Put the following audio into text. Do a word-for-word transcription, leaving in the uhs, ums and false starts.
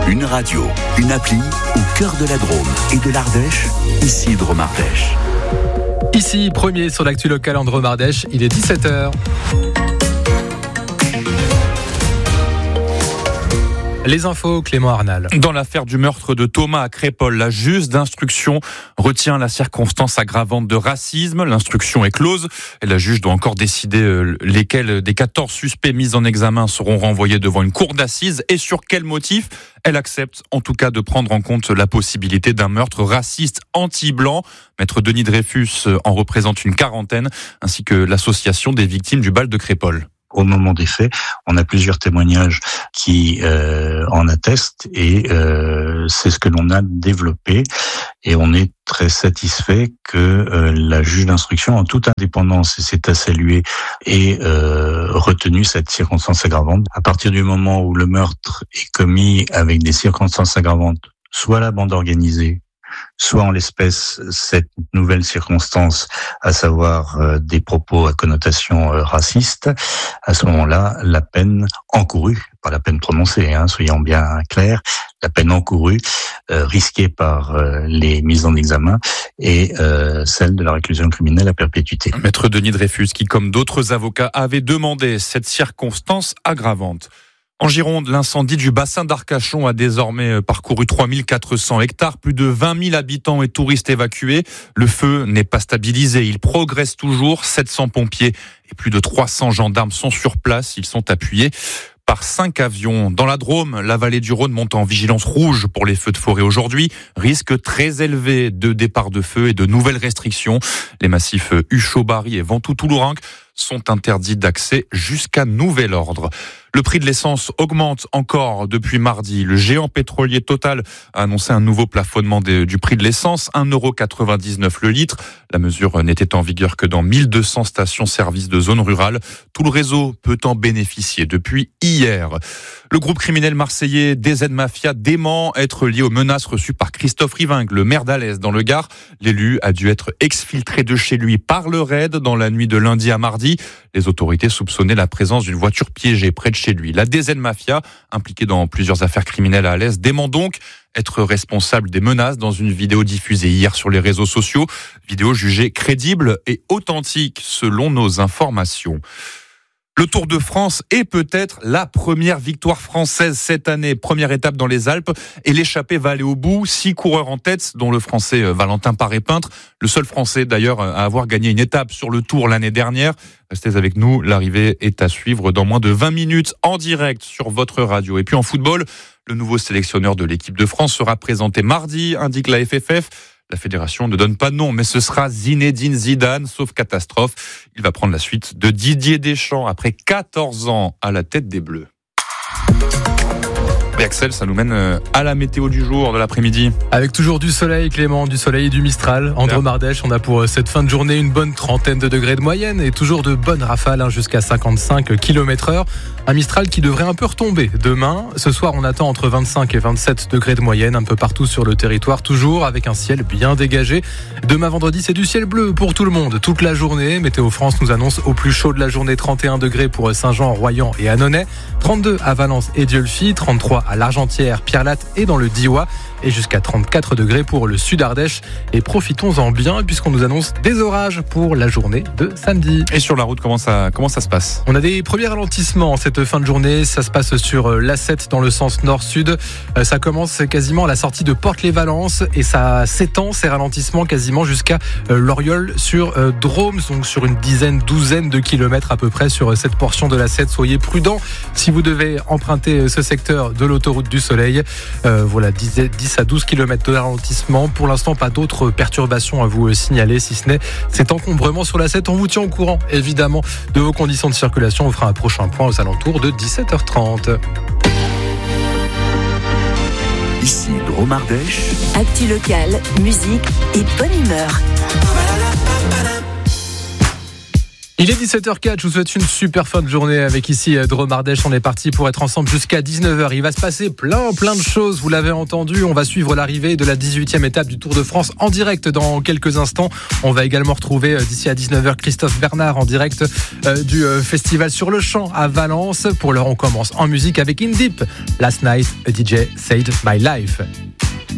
Une radio, une appli au cœur de la Drôme et de l'Ardèche, ici Drôme Ardèche. Ici, premier sur l'actu locale en Drôme Ardèche, il est dix-sept heures. Les infos, Clément Arnal. Dans l'affaire du meurtre de Thomas à Crépol, la juge d'instruction retient la circonstance aggravante de racisme. L'instruction est close et la juge doit encore décider lesquels des quatorze suspects mis en examen seront renvoyés devant une cour d'assises et sur quel motif. Elle accepte en tout cas de prendre en compte la possibilité d'un meurtre raciste anti-blanc. Maître Denis Dreyfus en représente une quarantaine, ainsi que l'association des victimes du bal de Crépol. Au moment des faits, on a plusieurs témoignages qui euh, en attestent et euh, c'est ce que l'on a développé et on est très satisfait que euh, la juge d'instruction, en toute indépendance, et c'est à saluer, ait euh, retenu cette circonstance aggravante. À partir du moment où le meurtre est commis avec des circonstances aggravantes, soit la bande organisée, soit en l'espèce cette nouvelle circonstance, à savoir euh, des propos à connotation euh, raciste, à ce moment-là, la peine encourue, pas la peine prononcée, hein, soyons bien clairs, la peine encourue, euh, risquée par euh, les mises en examen, et euh, celle de la réclusion criminelle à perpétuité. Maître Denis Dreyfus, qui comme d'autres avocats avait demandé cette circonstance aggravante. En Gironde, l'incendie du bassin d'Arcachon a désormais parcouru trois mille quatre cents hectares, plus de vingt mille habitants et touristes évacués. Le feu n'est pas stabilisé, il progresse toujours. sept cents pompiers et plus de trois cents gendarmes sont sur place, ils sont appuyés par cinq avions. Dans la Drôme, la vallée du Rhône monte en vigilance rouge pour les feux de forêt aujourd'hui. Risque très élevé de départ de feu et de nouvelles restrictions. Les massifs Huchot-Barry et Ventoux-Toulourenc sont interdits d'accès jusqu'à nouvel ordre. Le prix de l'essence augmente encore depuis mardi. Le géant pétrolier Total a annoncé un nouveau plafonnement de, du prix de l'essence, un euro quatre-vingt-dix-neuf le litre. La mesure n'était en vigueur que dans mille deux cents stations-service de zone rurale. Tout le réseau peut en bénéficier depuis hier. Le groupe criminel marseillais D Z Mafia dément être lié aux menaces reçues par Christophe Rivingue, le maire d'Alès dans le Gard. L'élu a dû être exfiltré de chez lui par le raid dans la nuit de lundi à mardi. Les autorités soupçonnaient la présence d'une voiture piégée près de chez lui. La D Z Mafia, impliquée dans plusieurs affaires criminelles à Alès, dément donc être responsable des menaces dans une vidéo diffusée hier sur les réseaux sociaux. Vidéo jugée crédible et authentique selon nos informations. Le Tour de France est peut-être la première victoire française cette année. Première étape dans les Alpes et l'échappée va aller au bout. Six coureurs en tête, dont le Français Valentin Paré-Peintre, le seul Français d'ailleurs à avoir gagné une étape sur le Tour l'année dernière. Restez avec nous, l'arrivée est à suivre dans moins de vingt minutes en direct sur votre radio. Et puis en football, le nouveau sélectionneur de l'équipe de France sera présenté mardi, indique la F F F. La fédération ne donne pas de nom, mais ce sera Zinedine Zidane, sauf catastrophe. Il va prendre la suite de Didier Deschamps après quatorze ans à la tête des Bleus. Et Axel, ça nous mène à la météo du jour de l'après-midi. Avec toujours du soleil, Clément, du soleil et du Mistral. En Drôme Ardèche, on a pour cette fin de journée une bonne trentaine de degrés de moyenne et toujours de bonnes rafales hein, jusqu'à cinquante-cinq kilomètres heure. Un Mistral qui devrait un peu retomber demain. Ce soir, on attend entre vingt-cinq et vingt-sept degrés de moyenne un peu partout sur le territoire, toujours avec un ciel bien dégagé. Demain vendredi, c'est du ciel bleu pour tout le monde toute la journée. Météo France nous annonce au plus chaud de la journée trente et un degrés pour Saint-Jean, Royan et Annonay, trente-deux à Valence et Dieulefit, trente-trois à l'Argentière, Pierre-Latte et dans le Diois et jusqu'à trente-quatre degrés pour le sud Ardèche. Et profitons-en bien puisqu'on nous annonce des orages pour la journée de samedi. Et sur la route, comment ça, comment ça se passe ? On a des premiers ralentissements cette fin de journée. Ça se passe sur l'A sept dans le sens nord-sud. Ça commence quasiment à la sortie de Porte-les-Valences et ça s'étend, ces ralentissements, quasiment jusqu'à Loriol sur Drôme, donc sur une dizaine, douzaine de kilomètres à peu près sur cette portion de l'A sept. Soyez prudents si vous devez emprunter ce secteur de l'autoroute du Soleil. Euh, voilà, dix à douze kilomètres de ralentissement. Pour l'instant, pas d'autres perturbations à vous signaler, si ce n'est cet encombrement sur l'A sept. On vous tient au courant, évidemment, de vos conditions de circulation. On fera un prochain point aux alentours de dix-sept heures trente. Ici, Drôme Ardèche. Actu locale, musique et bonne humeur. Il est dix-sept heures quatre, je vous souhaite une super fin de journée avec ici Drôme Ardèche. On est parti pour être ensemble jusqu'à dix-neuf heures. Il va se passer plein plein de choses, vous l'avez entendu. On va suivre l'arrivée de la dix-huitième étape du Tour de France en direct dans quelques instants. On va également retrouver d'ici à dix-neuf heures Christophe Bernard en direct du festival Sur le Champ à Valence. Pour l'heure, on commence en musique avec In Deep. Last Night, a D J Saved My Life.